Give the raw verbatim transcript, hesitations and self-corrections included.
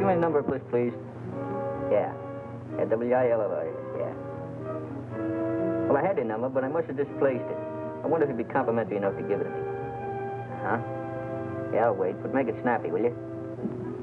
give me the number of this, please? Yeah. Yeah, W I L L I, yeah. Well, I had your number, but I must have displaced it. I wonder if you'd be complimentary enough to give it to me. Huh? Yeah, I'll wait, but make it snappy, will you?